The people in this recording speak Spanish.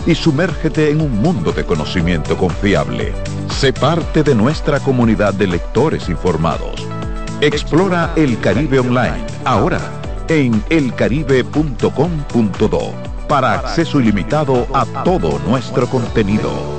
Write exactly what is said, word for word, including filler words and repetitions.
y sumérgete en un mundo de conocimiento confiable. Sé parte de nuestra comunidad de lectores informados. Explora el Caribe Online, ahora en el caribe punto com punto do, para acceso ilimitado a todo nuestro contenido.